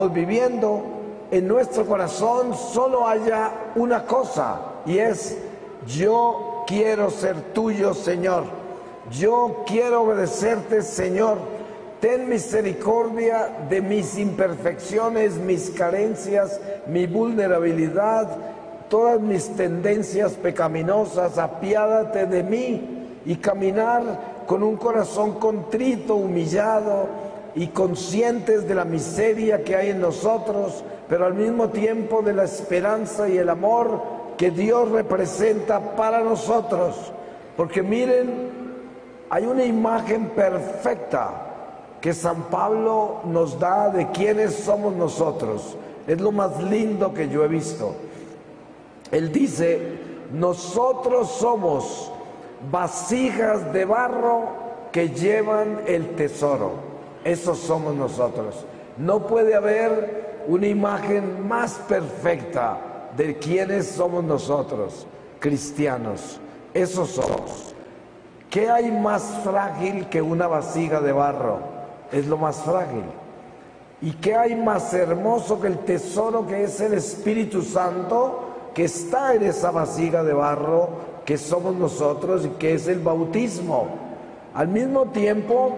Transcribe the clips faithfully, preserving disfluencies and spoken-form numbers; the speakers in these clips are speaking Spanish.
viviendo, en nuestro corazón solo haya una cosa, y es: yo quiero ser tuyo, Señor. Yo quiero obedecerte, Señor. Ten misericordia de mis imperfecciones, mis carencias, mi vulnerabilidad, todas mis tendencias pecaminosas. Apiádate de mí, y caminar con un corazón contrito, humillado y conscientes de la miseria que hay en nosotros, pero al mismo tiempo de la esperanza y el amor que Dios representa para nosotros. Porque miren, hay una imagen perfecta que San Pablo nos da de quiénes somos nosotros. Es lo más lindo que yo he visto. Él dice: nosotros somos vasijas de barro que llevan el tesoro. Esos somos nosotros. No puede haber una imagen más perfecta de quiénes somos nosotros, cristianos. Esos somos. ¿Qué hay más frágil que una vasija de barro? Es lo más frágil. ¿Y qué hay más hermoso que el tesoro que es el Espíritu Santo, que está en esa vasija de barro que somos nosotros y que es el bautismo? Al mismo tiempo,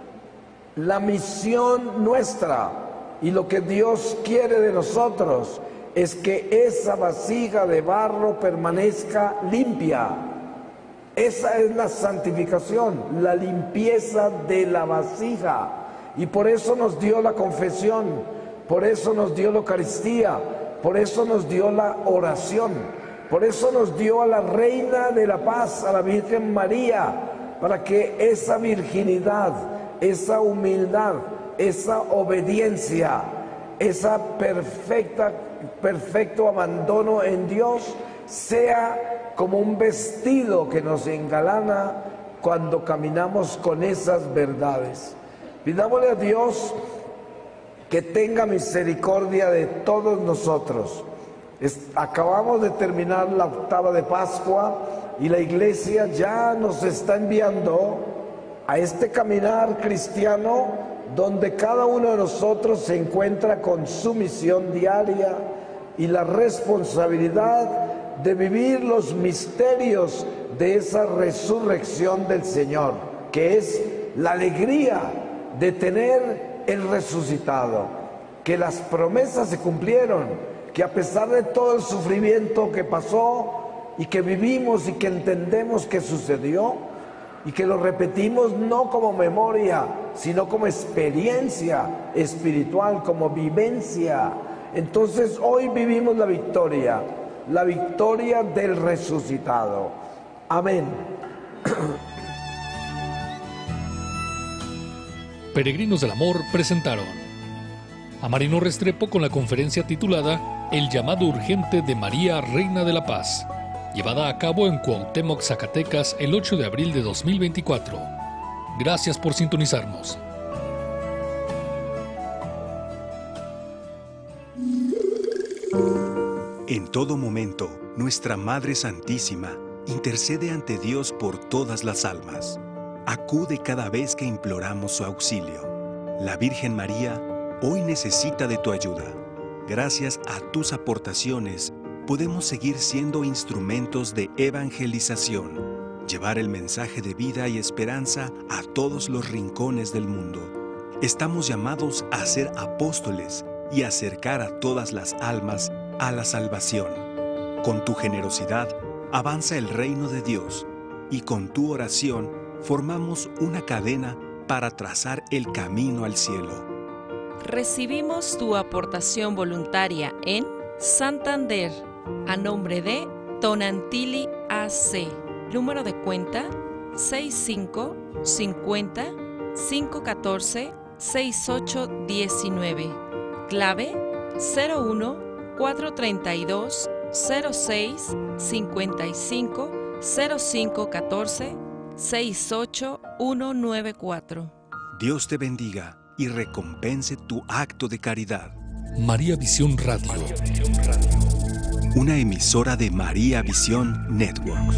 la misión nuestra y lo que Dios quiere de nosotros es que esa vasija de barro permanezca limpia. Esa es la santificación, la limpieza de la vasija. Y por eso nos dio la confesión, por eso nos dio la Eucaristía, por eso nos dio la oración, por eso nos dio a la Reina de la Paz, a la Virgen María, para que esa virginidad, esa humildad, esa obediencia, esa perfecta, perfecto abandono en Dios sea como un vestido que nos engalana cuando caminamos con esas verdades. Pidámosle a Dios que tenga misericordia de todos nosotros. Es, acabamos de terminar la octava de Pascua y la Iglesia ya nos está enviando a este caminar cristiano donde cada uno de nosotros se encuentra con su misión diaria y la responsabilidad de vivir los misterios de esa resurrección del Señor, que es la alegría de tener el resucitado, que las promesas se cumplieron, que a pesar de todo el sufrimiento que pasó y que vivimos y que entendemos que sucedió y que lo repetimos no como memoria, sino como experiencia espiritual, como vivencia. Entonces hoy vivimos la victoria, la victoria del resucitado. Amén. Peregrinos del Amor presentaron a Marino Restrepo con la conferencia titulada El llamado urgente de María, Reina de la Paz, llevada a cabo en Cuauhtémoc, Zacatecas, el ocho de abril de dos mil veinticuatro. Gracias por sintonizarnos. En todo momento, nuestra Madre Santísima intercede ante Dios por todas las almas. Acude cada vez que imploramos su auxilio. La Virgen María hoy necesita de tu ayuda. Gracias a tus aportaciones, podemos seguir siendo instrumentos de evangelización, llevar el mensaje de vida y esperanza a todos los rincones del mundo. Estamos llamados a ser apóstoles y acercar a todas las almas a la salvación. Con tu generosidad, avanza el reino de Dios, y con tu oración, formamos una cadena para trazar el camino al cielo. Recibimos tu aportación voluntaria en Santander, a nombre de Tonantili A C. Número de cuenta seis cinco cincuenta cinco catorce sesenta y ocho diecinueve. Clave cero uno cuatro treinta y dos cero seis cincuenta y cinco cero cinco catorce seis ocho uno nueve cuatro. Dios te bendiga y recompense tu acto de caridad. María Visión Radio. Una emisora de María Visión Network.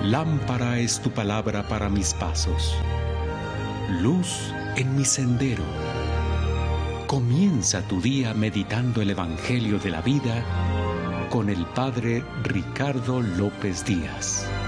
Lámpara es tu palabra para mis pasos, luz en mi sendero. Comienza tu día meditando el Evangelio de la vida con el Padre Ricardo López Díaz.